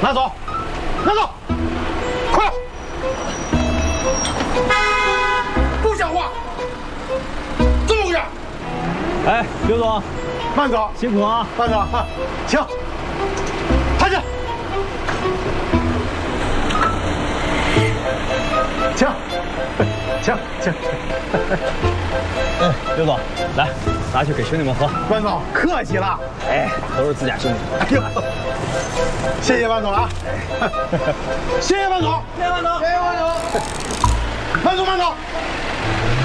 拿走，拿走，快！不讲话，这么回事？ 哎，刘总， 慢走， 辛苦啊！ 慢走，请，抬起，请。 哎，刘总，来，拿去给兄弟们喝。 万总，客气了。 哎，都是自家兄弟。 哎呦，谢谢万总啊！谢谢万总， 谢谢万总，谢谢万总。 万总，